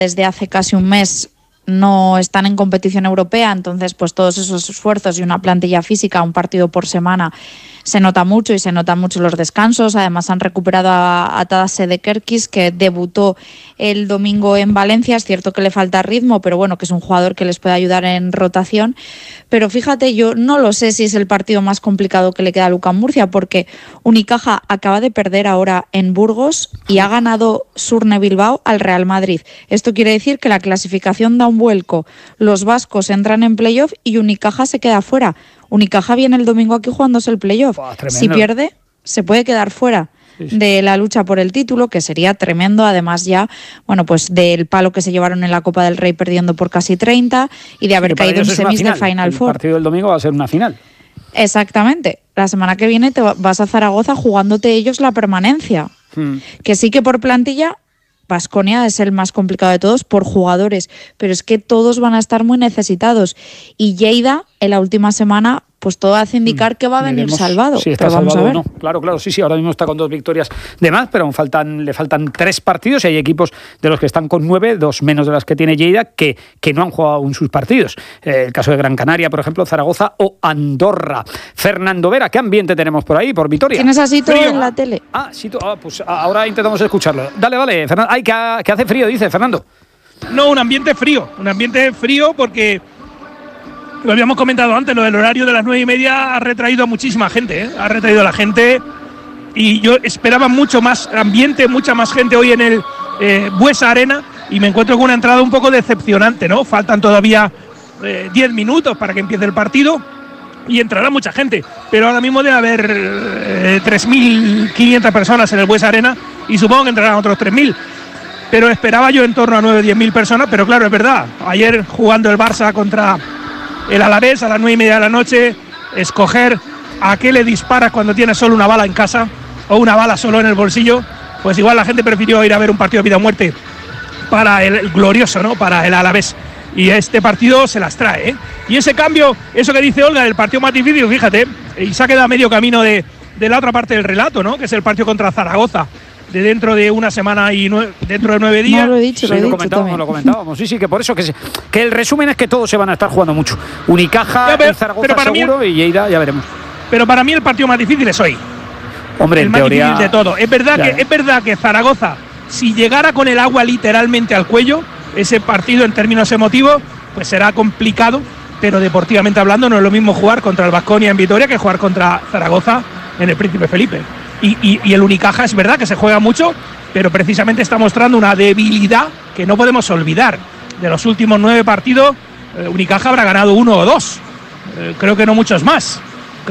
desde hace casi un mes no están en competición europea, entonces pues todos esos esfuerzos y una plantilla física, un partido por semana, se nota mucho y se notan mucho los descansos. Además han recuperado a Tadas Sedekerkis, que debutó el domingo en Valencia. Es cierto que le falta ritmo, pero bueno, que es un jugador que les puede ayudar en rotación. Pero fíjate, yo no lo sé si es el partido más complicado que le queda a Lucas Murcia, porque Unicaja acaba de perder ahora en Burgos y ha ganado Surne Bilbao al Real Madrid. Esto quiere decir que la clasificación da un vuelco. Los vascos entran en playoff y Unicaja se queda fuera. Unicaja viene el domingo aquí jugándose el playoff. Si pierde, se puede quedar fuera de la lucha por el título, que sería tremendo. Además ya, bueno, pues del palo que se llevaron en la Copa del Rey perdiendo por casi 30 y de haber caído en semis de Final Four. El partido del domingo va a ser una final. Exactamente. La semana que viene te vas a Zaragoza jugándote ellos la permanencia. Que sí que por plantilla Baskonia es el más complicado de todos por jugadores, pero es que todos van a estar muy necesitados. Y Lleida, en la última semana, pues todo hace indicar que va a venir salvado. Sí, está pero salvado vamos a ver. o no. Claro, sí, ahora mismo está con 2 victorias de más, pero le faltan 3 partidos y hay equipos de los que están con 9, 2 menos de las que tiene Lleida, que no han jugado aún sus partidos. El caso de Gran Canaria, por ejemplo, Zaragoza o Andorra. Fernando Vera, ¿qué ambiente tenemos por ahí, por Vitoria? ¿Tienes así todo en la tele? Pues ahora intentamos escucharlo. Dale, Fernando. Ay, que hace frío, dice Fernando. No, un ambiente frío porque lo habíamos comentado antes, lo del horario de las 9:30 ha retraído a muchísima gente, ha retraído a la gente y yo esperaba mucho más ambiente, mucha más gente hoy en el Buesa Arena y me encuentro con una entrada un poco decepcionante, ¿no? Faltan todavía 10 minutos para que empiece el partido y entrará mucha gente, pero ahora mismo debe haber 3.500 personas en el Buesa Arena y supongo que entrarán otros 3.000. Pero esperaba yo en torno a 9 o 10.000 personas, pero claro, es verdad, ayer jugando el Barça contra el Alavés a las 9:30 de la noche, escoger a qué le disparas cuando tienes solo una bala en casa o una bala solo en el bolsillo, pues igual la gente prefirió ir a ver un partido de vida o muerte para el glorioso, ¿no? Para el Alavés. Y este partido se las trae, ¿eh? Y ese cambio, eso que dice Olga, del partido más difícil, fíjate, y se ha quedado a medio camino de la otra parte del relato, ¿no? Que es el partido contra Zaragoza, de dentro de una semana y dentro de 9 días. No, lo he dicho, lo comentábamos. Sí, que por eso que el resumen es que todos se van a estar jugando mucho. Unicaja, Zaragoza seguro y Lleida ya veremos. Pero para mí el partido más difícil es hoy. Hombre, el en más teoría difícil de todo. Es verdad que Zaragoza, si llegara con el agua literalmente al cuello, ese partido en términos emotivos, pues será complicado, pero deportivamente hablando no es lo mismo jugar contra el Baskonia en Vitoria que jugar contra Zaragoza en el Príncipe Felipe. Y el Unicaja es verdad que se juega mucho, pero precisamente está mostrando una debilidad que no podemos olvidar. De los últimos 9 partidos, Unicaja habrá ganado 1 o 2. Creo que no muchos más.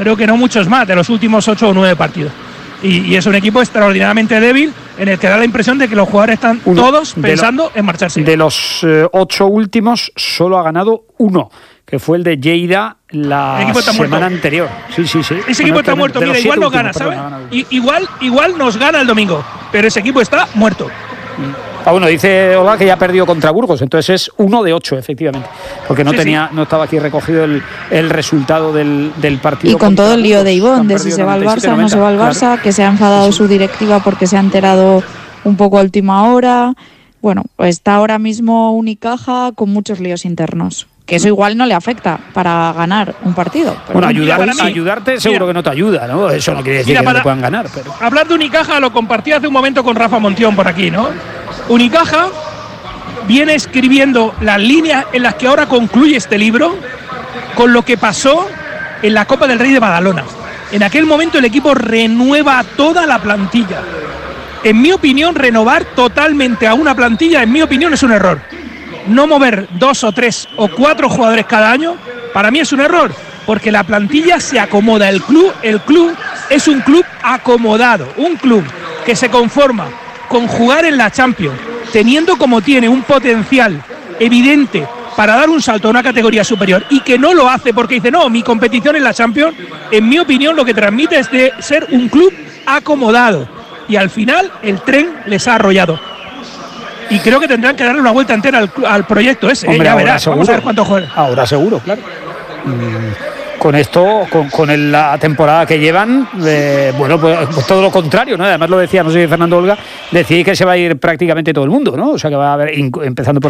De los últimos 8 o 9 partidos. Y es un equipo extraordinariamente débil, en el que da la impresión de que los jugadores están todos pensando en marcharse. De los 8 últimos, solo ha ganado 1. Que fue el de Lleida la semana anterior. Sí. Ese equipo está muerto. Mira, igual nos gana, ¿sabes? Igual nos gana el domingo, pero ese equipo está muerto. Bueno, dice Olga que ya perdió contra Burgos, entonces es 1 de 8, efectivamente, porque no estaba aquí recogido el resultado del partido. Y con todo el lío de Ivón, de si se va al Barça o no se va al Barça, claro. Que se ha enfadado su directiva porque se ha enterado un poco a última hora. Bueno, pues está ahora mismo Unicaja con muchos líos internos. Que eso igual no le afecta para ganar un partido. Bueno, ayudarte seguro que no te ayuda, ¿no? Eso no quiere decir que no te puedan ganar. Pero hablar de Unicaja lo compartí hace un momento con Rafa Montión por aquí, ¿no? Unicaja viene escribiendo las líneas en las que ahora concluye este libro con lo que pasó en la Copa del Rey de Badalona. En aquel momento el equipo renueva toda la plantilla. En mi opinión, renovar totalmente a una plantilla, en mi opinión, es un error. No mover 2 o 3 o 4 jugadores cada año, para mí es un error, porque la plantilla se acomoda. El club es un club acomodado, un club que se conforma con jugar en la Champions, teniendo como tiene un potencial evidente para dar un salto a una categoría superior y que no lo hace porque dice, no, mi competición en la Champions, en mi opinión lo que transmite es de ser un club acomodado, y al final el tren les ha arrollado. Y creo que tendrán que darle una vuelta entera al proyecto ese. Hombre, ya verás, seguro. Vamos a ver cuánto juega. Ahora seguro, claro. con esto, con la temporada que llevan, bueno, pues todo lo contrario, ¿no? Además lo decía, no sé si Fernando Olga, decía que se va a ir prácticamente todo el mundo, ¿no? O sea que va a haber, empezando por